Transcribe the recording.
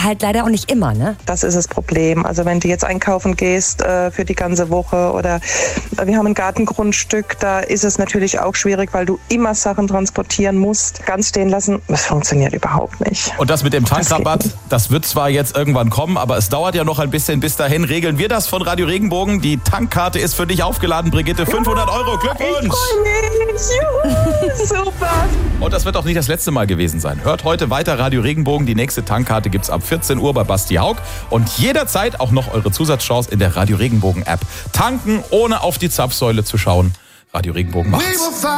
halt leider auch nicht immer, ne? Das ist das Problem. Also wenn du jetzt einkaufen gehst für die ganze Woche oder wir haben ein Gartengrundstück, da ist es natürlich auch schwierig, weil du immer Sachen transportieren musst. Ganz stehen lassen, das funktioniert überhaupt nicht. Und das mit dem Tankrabatt, das wird zwar jetzt irgendwann kommen, aber es dauert ja noch ein bisschen. Bis dahin regeln wir das von Radio Regenbogen. Die Tankkarte ist für dich aufgeladen, Brigitte. 500 €. Glückwunsch! Ich freue mich. Juhu, super. Und das wird auch nicht das letzte Mal gewesen sein. Hört heute weiter Radio Regenbogen. Die nächste Tankkarte gibt's ab 14 Uhr bei Basti Haug. Und jederzeit auch noch eure Zusatzchance in der Radio Regenbogen App. Tanken, ohne auf die Zapfsäule zu schauen. Radio Regenbogen macht's.